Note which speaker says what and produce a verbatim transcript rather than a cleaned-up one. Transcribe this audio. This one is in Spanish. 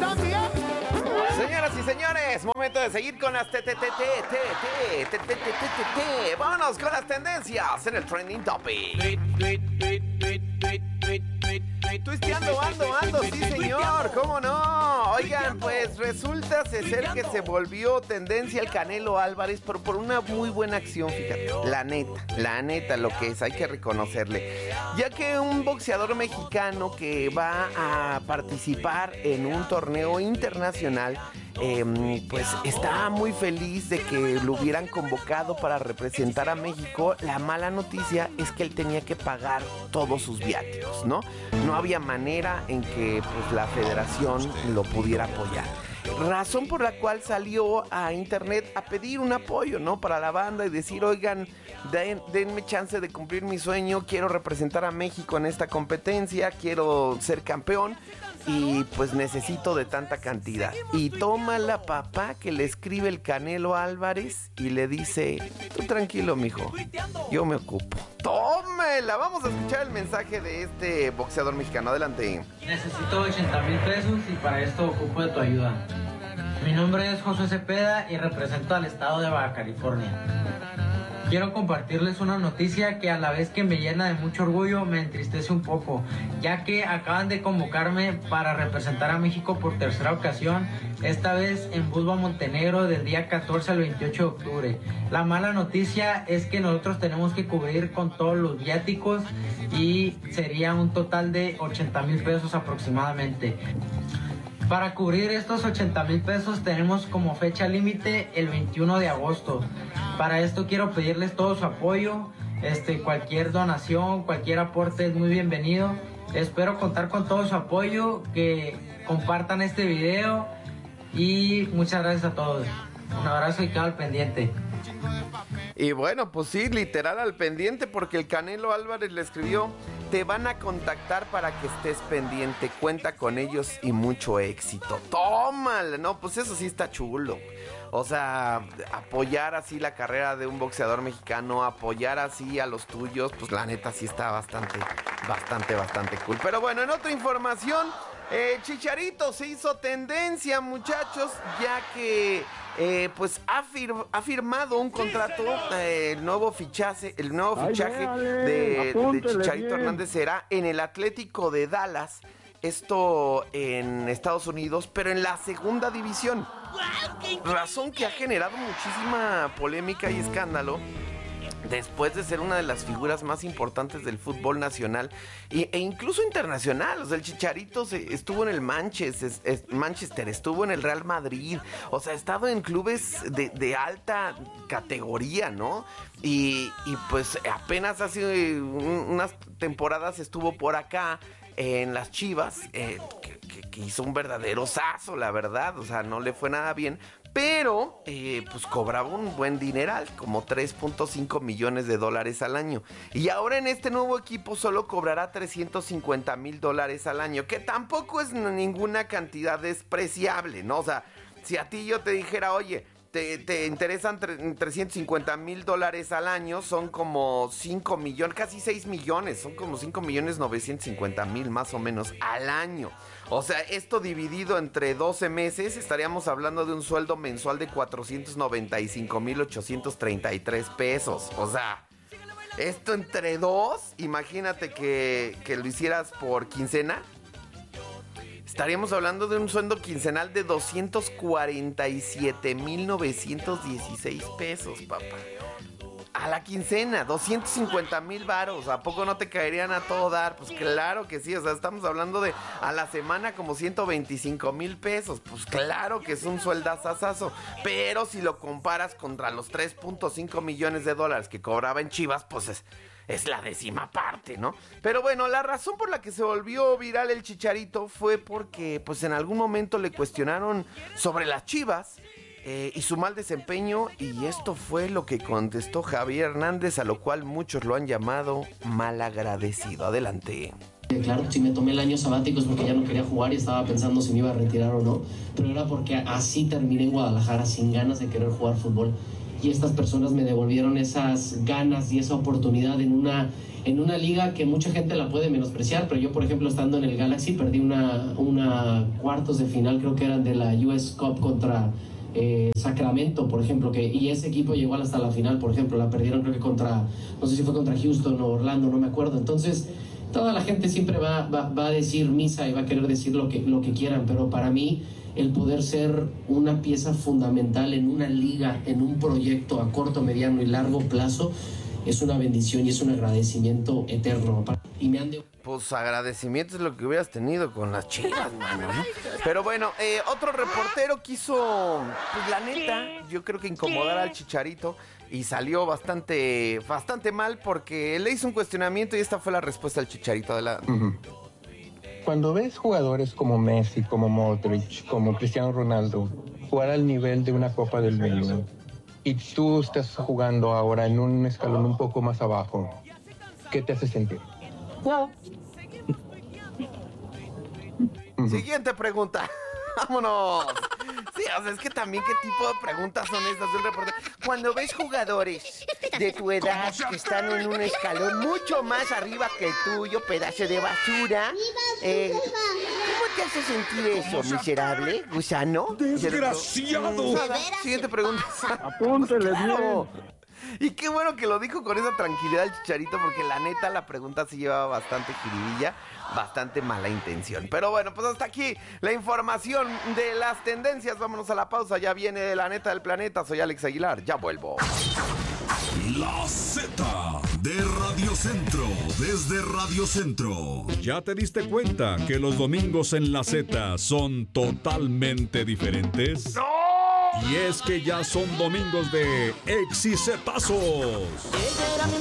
Speaker 1: Señoras y señores, momento de seguir con las t t t t t t t t t. Vámonos con las tendencias en el trending topic. Twisteando, ando, ando, sí señor, ¿cómo no? Oigan, pues resulta ser que se volvió tendencia el Canelo Álvarez, pero por una muy buena acción, fíjate. La neta, la neta, lo que es, hay que reconocerle. Ya que un boxeador mexicano que va a participar en un torneo internacional, Eh, pues estaba muy feliz de que lo hubieran convocado para representar a México. La mala noticia es que él tenía que pagar todos sus viáticos, ¿no? No había manera en que pues, la federación lo pudiera apoyar. Razón por la cual salió a internet a pedir un apoyo, ¿no? Para la banda y decir, oigan, den, denme chance de cumplir mi sueño, quiero representar a México en esta competencia, quiero ser campeón. Y pues necesito de tanta cantidad. Y toma la papá que le escribe el Canelo Álvarez y le dice, tú tranquilo, mijo, yo me ocupo. ¡Tómela! Vamos a escuchar el mensaje de este boxeador mexicano. Adelante.
Speaker 2: Necesito ochenta mil pesos y para esto ocupo de tu ayuda. Mi nombre es José Cepeda y represento al estado de Baja California. Quiero compartirles una noticia que a la vez que me llena de mucho orgullo me entristece un poco, ya que acaban de convocarme para representar a México por tercera ocasión, esta vez en Budva, Montenegro, del día catorce al veintiocho de octubre. La mala noticia es que nosotros tenemos que cubrir con todos los viáticos y sería un total de ochenta mil pesos aproximadamente. Para cubrir estos ochenta mil pesos tenemos como fecha límite el veintiuno de agosto. Para esto quiero pedirles todo su apoyo, este, cualquier donación, cualquier aporte es muy bienvenido. Espero contar con todo su apoyo, que compartan este video y muchas gracias a todos. Un abrazo y quedo al pendiente.
Speaker 1: Y bueno, pues sí, literal al pendiente, porque el Canelo Álvarez le escribió, te van a contactar para que estés pendiente, cuenta con ellos y mucho éxito. ¡Tómala! No, pues eso sí está chulo. O sea, apoyar así la carrera de un boxeador mexicano, apoyar así a los tuyos, pues la neta sí está bastante, bastante, bastante cool. Pero bueno, en otra información, eh, Chicharito se hizo tendencia, muchachos, ya que eh, pues ha, fir- ha firmado un contrato, eh, el nuevo fichaje, el nuevo fichaje
Speaker 3: Ay,
Speaker 1: de, de Chicharito
Speaker 3: bien.
Speaker 1: Hernández será en el Atlético de Dallas. Esto en Estados Unidos, pero en la segunda división. Razón que ha generado muchísima polémica y escándalo después de ser una de las figuras más importantes del fútbol nacional e, e incluso internacional. O sea, el Chicharito se, estuvo en el Manchester, es, Manchester, estuvo en el Real Madrid. O sea, ha estado en clubes de, de alta categoría, ¿no? Y, y pues apenas hace un, unas temporadas estuvo por acá en las Chivas, eh, que, que, que hizo un verdadero sazo, la verdad. O sea, no le fue nada bien, pero eh, pues cobraba un buen dineral, como tres punto cinco millones de dólares al año. Y ahora en este nuevo equipo solo cobrará trescientos cincuenta mil dólares al año, que tampoco es ninguna cantidad despreciable, ¿no? O sea, si a ti yo te dijera, oye, Te, te interesan tre- trescientos cincuenta mil dólares al año, son como cinco millones, casi seis millones, son como cinco millones novecientos cincuenta mil más o menos al año. O sea, esto dividido entre doce meses, estaríamos hablando de un sueldo mensual de cuatrocientos noventa y cinco mil ochocientos treinta y tres pesos. O sea, esto entre dos, imagínate que, que lo hicieras por quincena. Estaríamos hablando de un sueldo quincenal de doscientos cuarenta y siete mil novecientos dieciséis pesos, papá. A la quincena, doscientos cincuenta mil varos. ¿A poco no te caerían a todo dar? Pues claro que sí. O sea, estamos hablando de a la semana como ciento veinticinco mil pesos. Pues claro que es un sueldazazazo. Pero si lo comparas contra los tres punto cinco millones de dólares que cobraba en Chivas, pues es... es la décima parte, ¿no? Pero bueno, la razón por la que se volvió viral el Chicharito fue porque, pues en algún momento le cuestionaron sobre las Chivas eh, y su mal desempeño, y esto fue lo que contestó Javier Hernández, a lo cual muchos lo han llamado malagradecido. Adelante.
Speaker 4: Claro, si me tomé el año sabático es porque ya no quería jugar y estaba pensando si me iba a retirar o no, pero era porque así terminé en Guadalajara sin ganas de querer jugar fútbol. y estas personas me devolvieron esas ganas y esa oportunidad en una, en una liga que mucha gente la puede menospreciar, pero yo, por ejemplo, estando en el Galaxy, perdí una, una cuartos de final, creo que eran de la U S Cup contra eh, Sacramento, por ejemplo, que, y ese equipo llegó hasta la final, por ejemplo, la perdieron creo que contra, no sé si fue contra Houston o Orlando, no me acuerdo. Entonces, toda la gente siempre va, va, va a decir misa y va a querer decir lo que, lo que quieran, pero para mí el poder ser una pieza fundamental en una liga, en un proyecto a corto, mediano y largo plazo, es una bendición y es un agradecimiento eterno. Y me han de...
Speaker 1: Pues agradecimiento es lo que hubieras tenido con las Chivas, mano, ¿no? Pero bueno, eh, otro reportero quiso, pues la neta, yo creo que incomodar al Chicharito y salió bastante, bastante mal porque le hizo un cuestionamiento y esta fue la respuesta del Chicharito. De la...
Speaker 3: Uh-huh. Cuando ves jugadores como Messi, como Modric, como Cristiano Ronaldo jugar al nivel de una Copa del Mundo y tú estás jugando ahora en un escalón un poco más abajo, ¿qué te hace sentir?
Speaker 1: Uh-huh. Siguiente pregunta. ¡Vámonos! Sí, o sea, es que también qué tipo de preguntas son estas de un reportero. Cuando ves jugadores de tu edad que están en un escalón mucho más arriba que el tuyo, pedazo de basura, eh, ¿cómo te hace sentir eso, miserable, gusano?
Speaker 5: ¡Desgraciado!
Speaker 1: Nada. Siguiente pregunta.
Speaker 3: Apúntele bien.
Speaker 1: Y qué bueno que lo dijo con esa tranquilidad el Chicharito, porque la neta la pregunta sí llevaba bastante jiribilla, bastante mala intención. Pero bueno, pues hasta aquí la información de las tendencias. Vámonos a la pausa, ya viene la neta del planeta. Soy Alex Aguilar, ya vuelvo.
Speaker 5: La Z de Radio Centro, desde Radio Centro. ¿Ya te diste cuenta que los domingos en la Z son totalmente diferentes?
Speaker 1: ¡No!
Speaker 5: Y es que ya son domingos de Exicetazos.
Speaker 6: Ella era mi